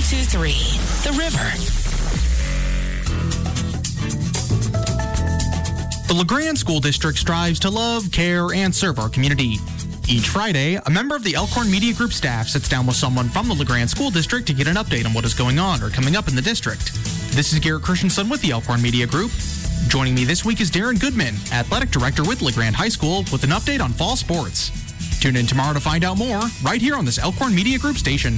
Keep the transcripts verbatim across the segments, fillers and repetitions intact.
two three The River. The LeGrand School District strives to love, care, and serve our community. Each Friday, a member of the Elkhorn Media Group staff sits down with someone from the LeGrand School District to get an update on what is going on or coming up in the district. This is Garrett Christensen with the Elkhorn Media Group. Joining me this week is Darren Goodman, Athletic Director with LeGrand High School, with an update on fall sports. Tune in tomorrow to find out more, right here on this Elkhorn Media Group station.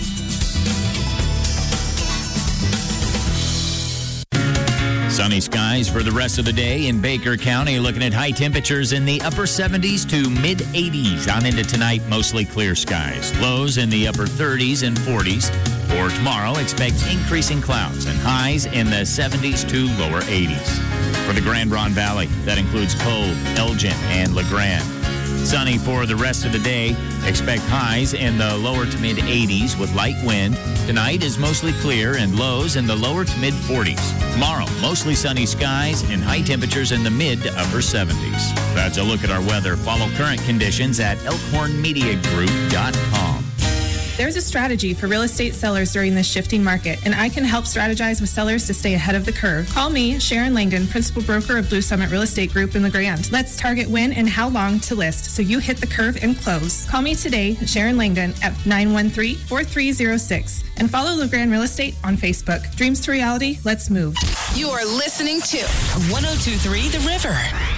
Sunny skies for the rest of the day in Baker County. Looking at high temperatures in the upper seventies to mid eighties. On into tonight, mostly clear skies. Lows in the upper thirties and forties. For tomorrow, expect increasing clouds and highs in the seventies to lower eighties. For the Grand Ronde Valley, that includes Cove, Elgin, and LeGrand. Sunny for the rest of the day. Expect highs in the lower to mid eighties with light wind. Tonight is mostly clear and lows in the lower to mid forties. Tomorrow, mostly sunny skies and high temperatures in the mid to upper seventies. That's a look at our weather. Follow current conditions at elkhorn media group dot com. There's a strategy for real estate sellers during this shifting market, and I can help strategize with sellers to stay ahead of the curve. Call me, Sharon Langdon, Principal Broker of Blue Summit Real Estate Group in LeGrand. Let's target when and how long to list so you hit the curve and close. Call me today, Sharon Langdon, at nine one three, four three zero six, and follow LeGrand Real Estate on Facebook. Dreams to reality, let's move. You are listening to one oh two three The River.